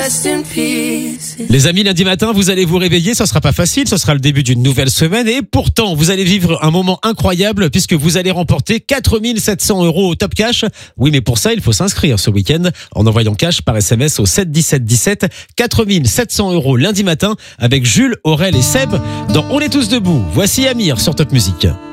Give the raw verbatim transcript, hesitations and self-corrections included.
Les amis, lundi matin, vous allez vous réveiller, ça sera pas facile, ce sera le début d'une nouvelle semaine et pourtant, vous allez vivre un moment incroyable puisque vous allez remporter quatre mille sept cents euros au Top Cash. Oui, mais pour ça, il faut s'inscrire ce week-end en envoyant cash par S M S au sept dix-sept dix-sept. quatre mille sept cents euros lundi matin avec Jules, Aurel et Seb dans On est tous debout. Voici Amir sur Top Music.